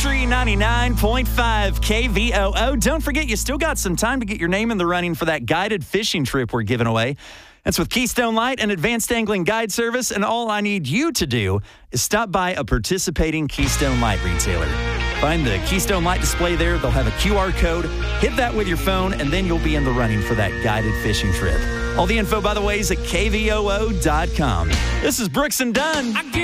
Country 99.5 KVOO. Don't forget, you still got some time to get your name in the running for that guided fishing trip we're giving away. That's with Keystone Light, an advanced angling guide service, and all I need you to do is stop by a participating Keystone Light retailer. Find the Keystone Light display there. They'll have a QR code. Hit that with your phone, and then you'll be in the running for that guided fishing trip. All the info, by the way, is at kvoo.com. This is Brooks and Dunn.